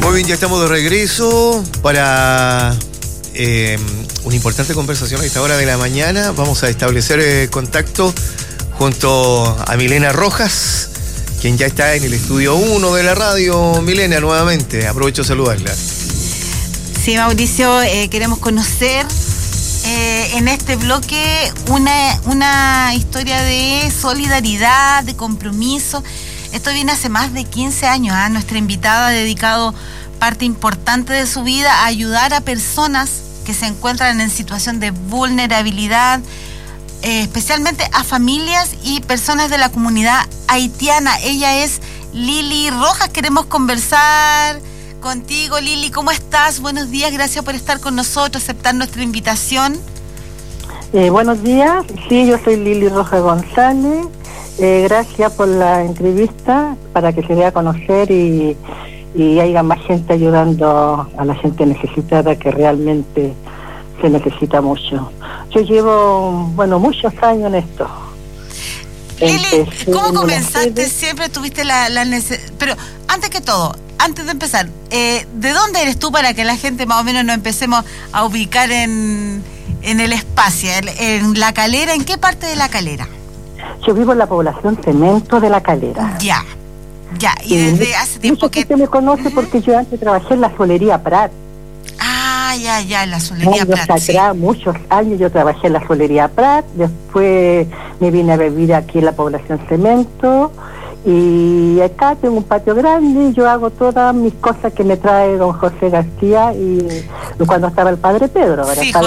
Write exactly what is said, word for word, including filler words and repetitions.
Muy bien, ya estamos de regreso para eh, una importante conversación a esta hora de la mañana. Vamos a establecer eh, contacto junto a Milena Rojas, quien ya está en el estudio uno de la radio. Milena, nuevamente, aprovecho de saludarla. Sí, Mauricio, eh, queremos conocer eh, en este bloque una, una historia de solidaridad, de compromiso. Esto viene hace más de quince años. ¿eh? Nuestra invitada ha dedicado parte importante de su vida a ayudar a personas que se encuentran en situación de vulnerabilidad, eh, especialmente a familias y personas de la comunidad haitiana. Ella es Lili Rojas. Queremos conversar contigo, Lili. ¿Cómo estás? Buenos días, gracias por estar con nosotros, aceptar nuestra invitación. Eh, buenos días, sí, yo soy Lili Rojas González. Eh, gracias por la entrevista, para que se dé a conocer y, y haya más gente ayudando a la gente necesitada, que realmente se necesita mucho. Yo llevo, bueno, muchos años en esto. Lili, ¿cómo comenzaste? Siempre tuviste la, la necesidad. Pero antes que todo, antes de empezar, eh, ¿de dónde eres tú, para que la gente más o menos nos empecemos a ubicar en, en el espacio, en, en La Calera? ¿En qué parte de La Calera? Yo vivo en la población Cemento de La Calera. Ya, ya. Y desde hace tiempo que... Mucha gente me conoce, uh-huh, porque yo antes trabajé en la solería Prat. Ah, ya, ya, en la solería años Prat, atrás, sí. Muchos años yo trabajé en la solería Prat, después me vine a vivir aquí en la población Cemento, y acá tengo un patio grande y yo hago todas mis cosas que me trae don José García, y cuando estaba el padre Pedro. Ahora Sí, está